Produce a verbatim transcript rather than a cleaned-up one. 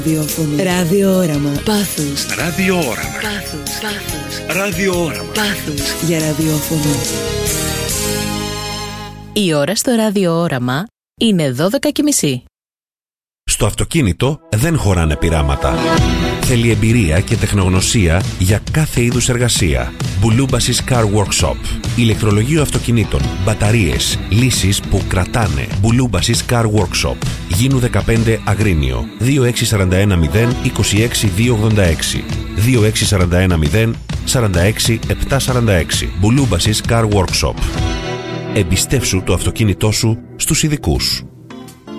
Ραδιόραμα. Πάθους. Ραδιόραμα. Πάθους. Πάθους. Ραδιόραμα. Πάθους για ραδιόφωνο. Η ώρα στο ραδιόραμα είναι δώδεκα και μισή. Στο αυτοκίνητο δεν χωράνε πειράματα. Θέλει εμπειρία και τεχνογνωσία για κάθε είδους εργασία. Bouloubasis Car Workshop. Ηλεκτρολογείο αυτοκινήτων, μπαταρίες, λύσεις που κρατάνε. Bouloubasis Car Workshop. Γίνου δεκαπέντε Αγρίνιο. δύο έξι τέσσερα ένα μηδέν είκοσι έξι δύο ογδόντα έξι. δύο έξι τέσσερα ένα μηδέν σαράντα έξι επτακόσια σαράντα έξι. Bouloubasis Car Workshop. Εμπιστεύσου το αυτοκίνητό σου στους ειδικούς.